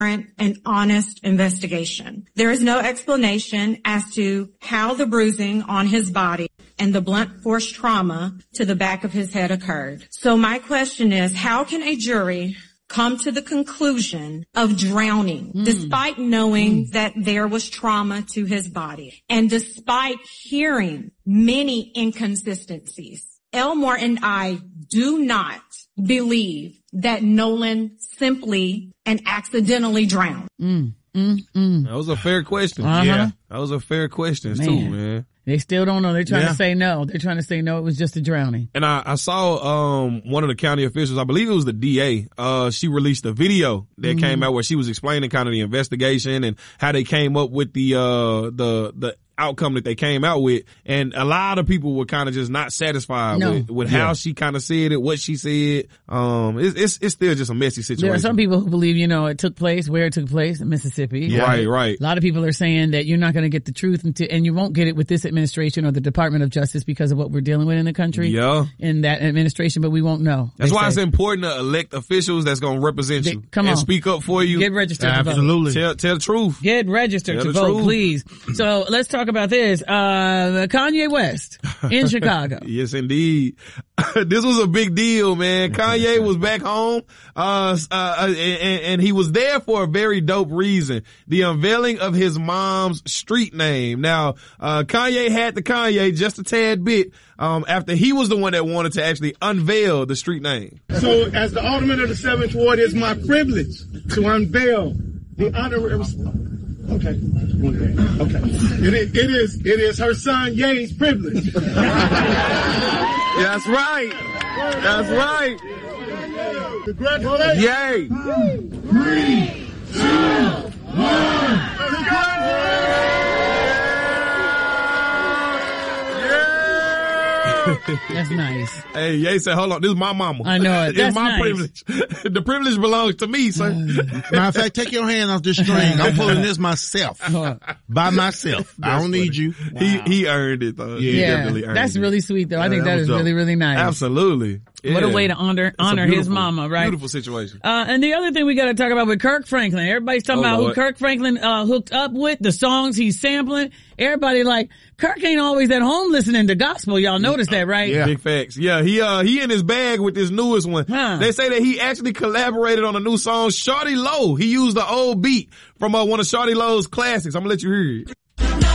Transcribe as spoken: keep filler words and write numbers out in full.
an honest investigation. There is no explanation as to how the bruising on his body and the blunt force trauma to the back of his head occurred. So my question is, how can a jury come to the conclusion of drowning mm. despite knowing mm. that there was trauma to his body and despite hearing many inconsistencies? Elmore and I do not believe that Nolan simply and accidentally drowned. Mm, mm, mm. That was a fair question. Uh-huh. Yeah, that was a fair question man. too, man. They still don't know. They're trying yeah. to say no. They're trying to say no, it was just a drowning. And I, I saw um one of the county officials, I believe it was the D A, uh she released a video that mm-hmm. came out where she was explaining kind of the investigation and how they came up with the uh the the outcome that they came out with, and a lot of people were kind of just not satisfied no. with, with yeah. how she kind of said it, what she said. Um, it's, it's it's still just a messy situation. There are some people who believe, you know, it took place where it took place in Mississippi. Yeah. Right, right. A lot of people are saying that you're not going to get the truth until, and you won't get it with this administration or the Department of Justice because of what we're dealing with in the country. Yeah, in that administration, but we won't know. That's why say. It's important to elect officials that's going to represent they, you. Come and on, speak up for you. Get registered. Absolutely. To vote. Tell, tell the truth. Get registered tell to the vote, truth. please. So let's talk about this. Uh, Kanye West in Chicago. Yes, indeed. This was a big deal, man. Kanye was back home, uh, uh, and, and he was there for a very dope reason. The unveiling of his mom's street name. Now, uh, Kanye had the Kanye just a tad bit, um, after he was the one that wanted to actually unveil the street name. So, as the alderman of the seventh ward, it's my privilege to unveil the honorary. Okay. Okay. It is, it is, it is her son Ye's privilege. That's right. That's right. Congratulations. Yay. Three, two, one. That's nice. Hey, Ye said, hold on, this is my mama. I know it. It's That's my nice. privilege. The privilege belongs to me, sir. Matter of fact, take your hand off this string. I'm pulling this myself. By myself. I don't funny. need you. Wow. He he earned it, though. Yeah, he definitely earned that's it. really sweet, though. I Yeah, think that, that is dope. really, really nice. Absolutely. Yeah. What a way to honor honor his mama, right? Beautiful situation. Uh, and the other thing we got to talk about with Kirk Franklin. Everybody's talking oh, about Lord. who Kirk Franklin uh, hooked up with, the songs he's sampling. Everybody like, Kirk ain't always at home listening to gospel. Y'all notice that, right? Yeah. Big facts. Yeah, he uh he in his bag with this newest one. Huh. They say that he actually collaborated on a new song, Shawty Low. He used the old beat from uh, one of Shawty Low's classics. I'm gonna let you hear it.